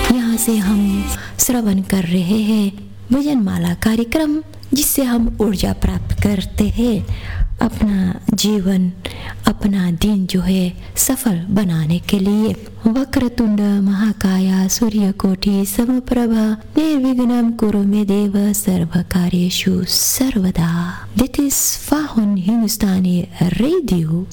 यहाँ से हम श्रवण कर रहे हैं भजन माला कार्यक्रम, जिससे हम ऊर्जा प्राप्त करते हैं अपना जीवन, अपना दिन जो है सफल बनाने के लिए। वक्रतुंड महाकाय सूर्यकोटि समप्रभा निर्विघ्नं कुरु मे देव सर्वकार्येषु सर्वदा। This is फाहुन Hindustani radio.